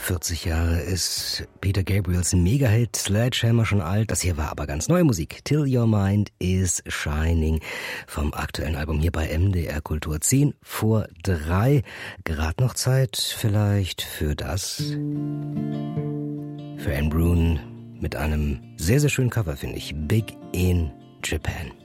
40 Jahre ist Peter Gabriels Mega-Hit Sledgehammer schon alt. Das hier war aber ganz neue Musik. Till Your Mind is Shining vom aktuellen Album hier bei MDR Kultur. 10 vor 3. Gerade noch Zeit vielleicht für das. Für Anne Brune mit einem sehr, sehr schönen Cover, finde ich. Big in Japan.